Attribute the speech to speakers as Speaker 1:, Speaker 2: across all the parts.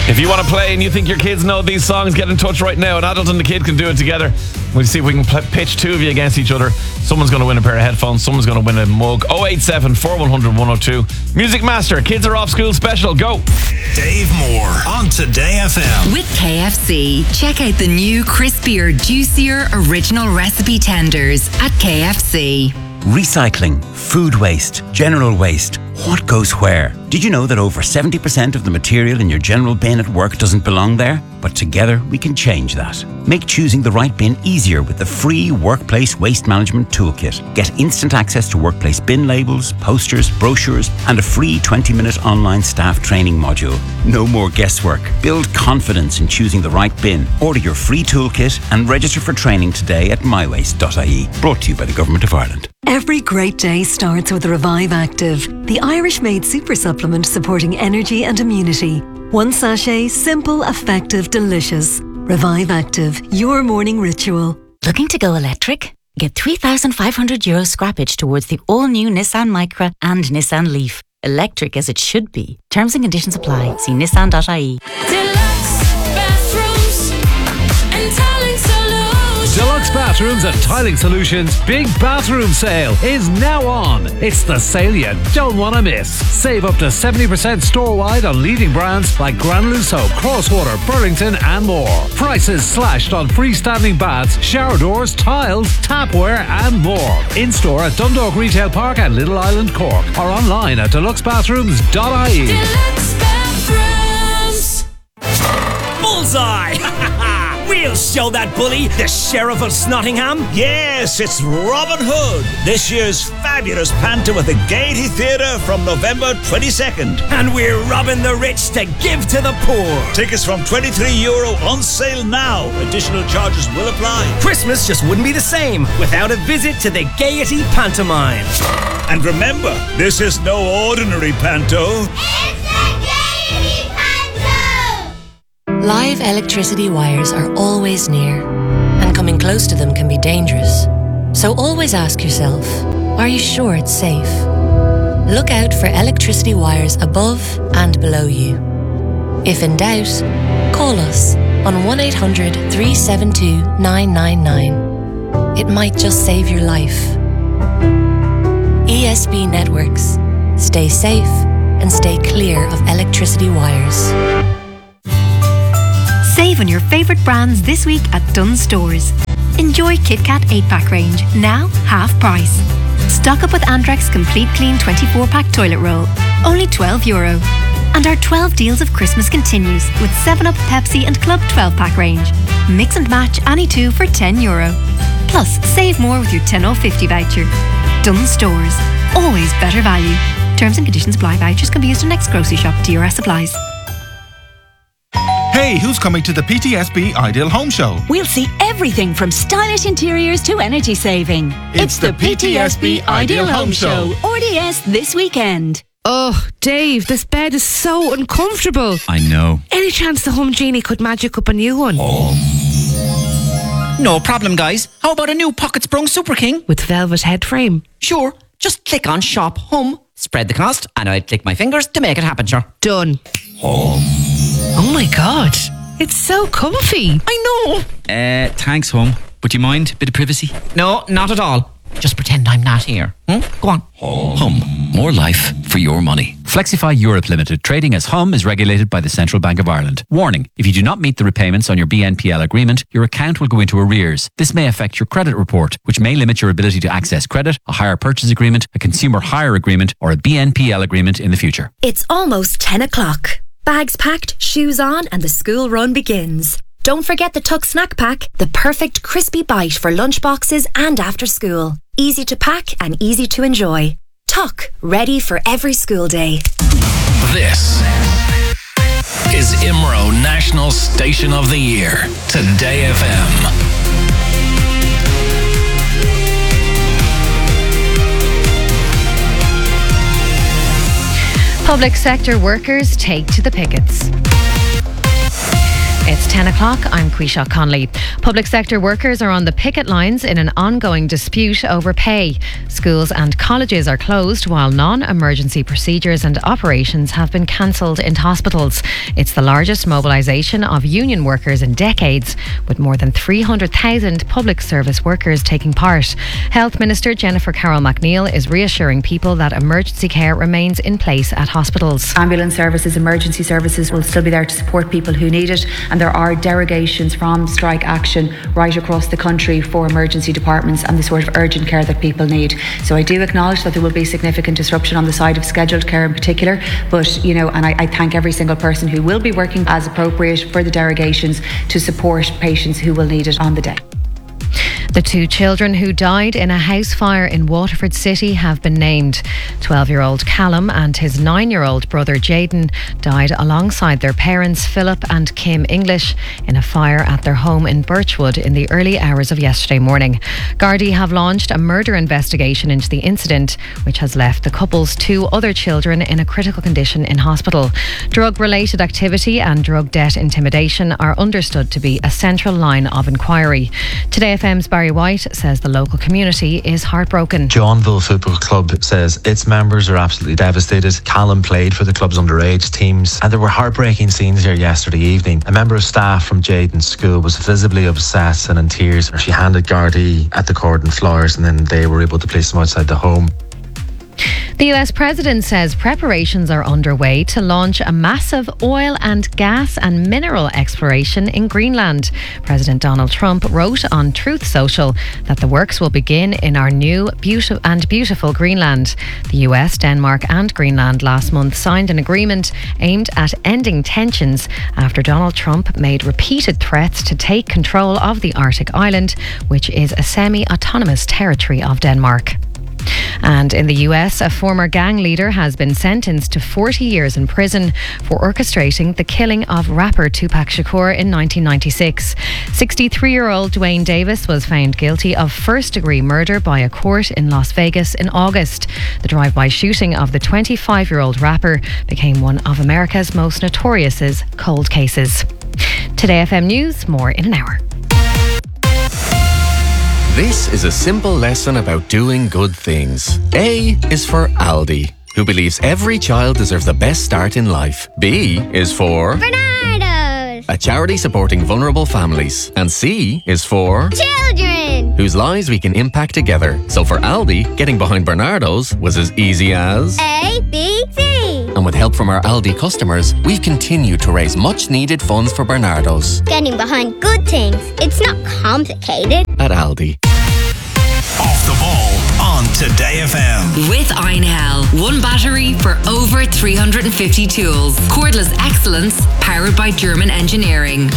Speaker 1: If you want to play and you think your kids know these songs, get in touch right now. An adult and the kid can do it together. We'll see if we can pitch two of you against each other. Someone's going to win a pair of headphones. Someone's going to win a mug. 087 4100 102. Music Master, Kids Are Off School special. Go.
Speaker 2: Dave Moore on Today FM.
Speaker 3: With KFC. Check out the new crispier, juicier original recipe tenders at KFC.
Speaker 4: Recycling, food waste, general waste. What goes where? Did you know that over 70% of the material in your general bin at work doesn't belong there? But together we can change that. Make choosing the right bin easier with the free Workplace Waste Management Toolkit. Get instant access to workplace bin labels, posters, brochures, and a free 20-minute online staff training module. No more guesswork. Build confidence in choosing the right bin. Order your free toolkit and register for training today at mywaste.ie. Brought to you by the Government of Ireland.
Speaker 5: Every great day starts with Revive Active, the Irish-made super supplement supporting energy and immunity. One sachet, simple, effective, delicious. Revive Active, your morning ritual.
Speaker 6: Looking to go electric? Get €3,500 scrappage towards the all-new Nissan Micra and Nissan Leaf. Electric as it should be. Terms and conditions apply. See nissan.ie.
Speaker 7: Deluxe Bathrooms and Tiling Solutions Big Bathroom Sale is now on. It's the sale you don't want to miss. Save up to 70% store-wide on leading brands like Granulu Soap, Crosswater, Burlington and more. Prices slashed on freestanding baths, shower doors, tiles, tapware and more. In-store at Dundalk Retail Park and Little Island Cork or online at deluxebathrooms.ie.
Speaker 8: Deluxe Bathrooms. Bullseye! We'll show that bully, the Sheriff of Snottingham.
Speaker 9: Yes, it's Robin Hood, this year's fabulous panto at the Gaiety Theatre from November 22nd.
Speaker 8: And we're robbing the rich to give to the poor.
Speaker 9: Tickets from €23 on sale now. Additional charges will apply.
Speaker 8: Christmas just wouldn't be the same without a visit to the Gaiety Pantomime.
Speaker 9: And remember, this is no ordinary panto.
Speaker 10: Live electricity wires are always near, and coming close to them can be dangerous. So always ask yourself, are you sure it's safe? Look out for electricity wires above and below you. If in doubt, call us on 1-800-372-999. It might just save your life. ESB Networks. Stay safe and stay clear of electricity wires.
Speaker 11: Save on your favourite brands this week at Dunnes Stores. Enjoy KitKat 8-pack range, now half price. Stock up with Andrex Complete Clean 24-pack toilet roll, only €12. And our 12 deals of Christmas continues with 7-Up, Pepsi and Club 12-pack range. Mix and match any two for €10. Plus, save more with your 10 off 50 voucher. Dunnes Stores, always better value. Terms and conditions apply. Vouchers can be used in next grocery shop. DRS applies.
Speaker 12: Hey, who's coming to the PTSB Ideal Home Show?
Speaker 13: We'll see everything from stylish interiors to energy saving.
Speaker 12: It's the PTSB Ideal Home Show.
Speaker 13: RDS this weekend.
Speaker 14: Oh, Dave, this bed is so uncomfortable.
Speaker 15: I know.
Speaker 14: Any chance the Home Genie could magic up a new one?
Speaker 15: No problem, guys. How about a new Pocket Sprung Super King?
Speaker 14: With velvet head frame?
Speaker 15: Sure. Just click on Shop Home, spread the cost, and I'll click my fingers to make it happen, sure.
Speaker 14: Done. Oh my God. It's so comfy.
Speaker 15: I know. Thanks, Home. Would you mind a bit of privacy? No, not at all. Just pretend I'm not here. Go on.
Speaker 16: Hum. More life for your money. Flexify Europe Limited, trading as Hum, is regulated by the Central Bank of Ireland. Warning, if you do not meet the repayments on your BNPL agreement, your account will go into arrears. This may affect your credit report, which may limit your ability to access credit, a hire purchase agreement, a consumer hire agreement, or a BNPL agreement in the future.
Speaker 17: It's almost 10 o'clock. Bags packed, shoes on, and the school run begins. Don't forget the Tuck Snack Pack, the perfect crispy bite for lunchboxes and after school. Easy to pack and easy to enjoy. Tuck, ready for every school day.
Speaker 2: This is IMRO National Station of the Year, Today FM.
Speaker 18: Public sector workers take to the pickets. It's 10 o'clock, I'm Quisha Conley. Public sector workers are on the picket lines in an ongoing dispute over pay. Schools and colleges are closed while non-emergency procedures and operations have been cancelled in hospitals. It's the largest mobilisation of union workers in decades, with more than 300,000 public service workers taking part. Health Minister Jennifer Carroll McNeil is reassuring people that emergency care remains in place at hospitals.
Speaker 19: Ambulance services, emergency services will still be there to support people who need it, and there are derogations from strike action right across the country for emergency departments and the sort of urgent care that people need. So I do acknowledge that there will be significant disruption on the side of scheduled care in particular, but and I thank every single person who will be working as appropriate for the derogations to support patients who will need it on the day.
Speaker 18: The 2 children who died in a house fire in Waterford City have been named. 12-year-old Callum and his 9-year-old brother Jaden died alongside their parents Philip and Kim English in a fire at their home in Birchwood in the early hours of yesterday morning. Gardaí have launched a murder investigation into the incident, which has left the couple's 2 other children in a critical condition in hospital. Drug-related activity and drug debt intimidation are understood to be a central line of inquiry. Today FM's Barry White says the local community is heartbroken.
Speaker 20: Johnville Football Club says its members are absolutely devastated. Callum played for the club's underage teams, and there were heartbreaking scenes here yesterday evening. A member of staff from Jaden's school was visibly upset and in tears. She handed Gardaí at the Cordon flowers, and then they were able to place them outside the home.
Speaker 18: The US President says preparations are underway to launch a massive oil and gas and mineral exploration in Greenland. President Donald Trump wrote on Truth Social that the works will begin in our new beautiful Greenland. The US, Denmark and Greenland last month signed an agreement aimed at ending tensions after Donald Trump made repeated threats to take control of the Arctic island, which is a semi-autonomous territory of Denmark. And in the US, a former gang leader has been sentenced to 40 years in prison for orchestrating the killing of rapper Tupac Shakur in 1996. 63-year-old Dwayne Davis was found guilty of first-degree murder by a court in Las Vegas in August. The drive-by shooting of the 25-year-old rapper became one of America's most notorious cold cases. Today FM News, more in an hour.
Speaker 21: This is a simple lesson about doing good things. A is for Aldi, who believes every child deserves the best start in life. B is for
Speaker 22: Bernardo's,
Speaker 21: a charity supporting vulnerable families. And C is for
Speaker 22: children,
Speaker 21: whose lives we can impact together. So for Aldi, getting behind Bernardo's was as easy as
Speaker 22: A, B, C.
Speaker 21: And with help from our Aldi customers, we've continued to raise much needed funds for Bernardo's.
Speaker 22: Getting behind good things, it's not complicated.
Speaker 21: At Aldi.
Speaker 2: Off the ball on Today FM.
Speaker 3: With Einhell, one battery for over 350 tools. Cordless excellence, powered by German engineering.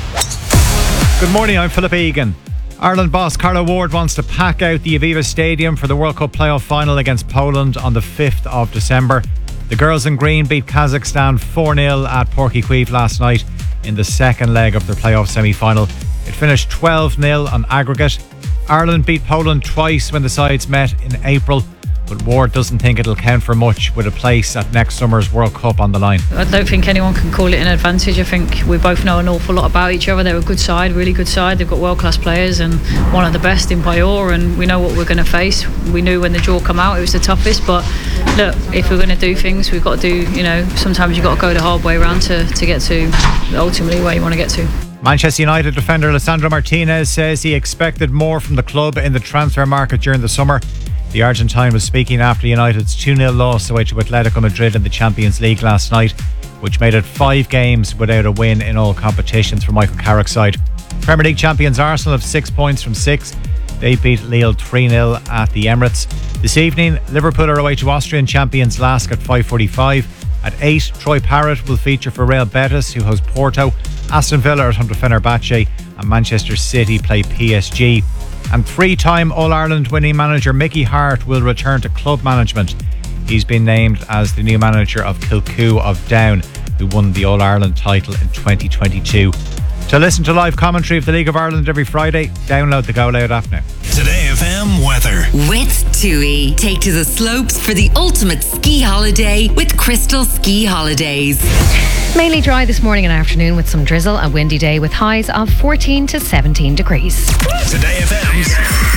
Speaker 23: Good morning, I'm Philip Egan. Ireland boss Carla Ward wants to pack out the Aviva Stadium for the World Cup playoff final against Poland on the 5th of December. The girls in green beat Kazakhstan 4-0 at Porky Queef last night in the second leg of their playoff semi-final. It finished 12-0 on aggregate. Ireland beat Poland twice when the sides met in April, but Ward doesn't think it'll count for much with a place at next summer's World Cup on the line.
Speaker 24: I don't think anyone can call it an advantage. I think we both know an awful lot about each other. They're a good side, really good side. They've got world-class players and one of the best in Bayor, and we know what we're going to face. We knew when the draw came out it was the toughest, but look, if we're going to do things, we've got to do, sometimes you've got to go the hard way around to get to ultimately where you want to get to.
Speaker 23: Manchester United defender Lisandro Martinez says he expected more from the club in the transfer market during the summer. The Argentine was speaking after United's 2-0 loss away to Atletico Madrid in the Champions League last night, which made it 5 games without a win in all competitions for Michael Carrick's side. Premier League champions Arsenal have 6 points from 6. They beat Lille 3-0 at the Emirates. This evening, Liverpool are away to Austrian champions Lask at 5:45. At 8, Troy Parrott will feature for Real Betis, who host Porto. Aston Villa are at home to Fenerbahce, and Manchester City play PSG. And 3-time All-Ireland winning manager Mickey Hart will return to club management. He's been named as the new manager of Kilcoo of Down, who won the All-Ireland title in 2022. To listen to live commentary of the League of Ireland every Friday, download the Go Loud app now.
Speaker 2: Today FM weather.
Speaker 3: With TUI. Take to the slopes for the ultimate ski holiday with Crystal Ski Holidays.
Speaker 18: Mainly dry this morning and afternoon with some drizzle. A windy day with highs of 14 to 17 degrees.
Speaker 2: Today FM's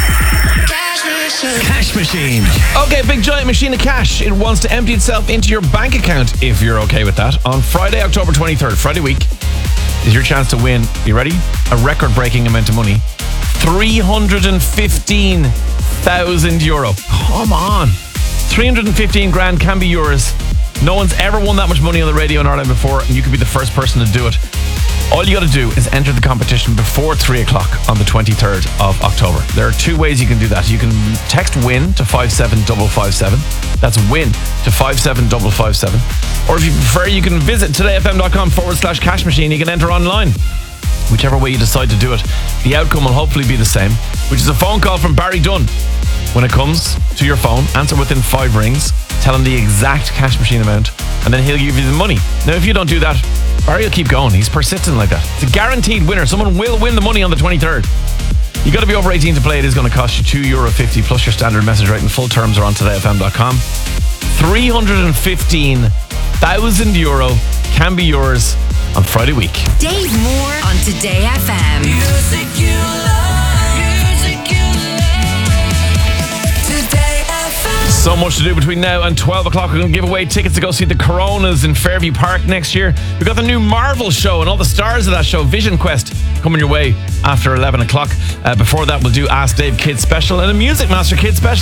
Speaker 2: Cash Machine.
Speaker 1: Okay, big giant machine of cash. It wants to empty itself into your bank account, if you're okay with that. On Friday, October 23rd, Friday week, is your chance to win. You ready? A record-breaking amount of money. €315,000. Come on. 315 grand can be yours. No one's ever won that much money on the radio in Ireland before, and you could be the first person to do it. All you got to do is enter the competition before 3 o'clock on the 23rd of October. There are two ways you can do that. You can text WIN to 57557. That's WIN to 57557. Or if you prefer, you can visit todayfm.com/cash machine. You can enter online. Whichever way you decide to do it, the outcome will hopefully be the same, which is a phone call from Barry Dunn. When it comes to your phone, answer within 5 rings, tell him the exact cash machine amount, and then he'll give you the money. Now, if you don't do that, Barry will keep going. He's persistent like that. It's a guaranteed winner. Someone will win the money on the 23rd. You got to be over 18 to play. It is going to cost you €2.50 plus your standard message rate, and full terms are on todayfm.com. €315,000 can be yours on Friday week.
Speaker 3: Dave Moore on Today FM. Music you love. Music you love. Today FM.
Speaker 1: So much to do between now and 12 o'clock. We're going to give away tickets to go see the Coronas in Fairview Park next year. We've got the new Marvel show and all the stars of that show, Vision Quest, coming your way after 11 o'clock. Before that, we'll do Ask Dave Kids Special and a Music Master Kids Special.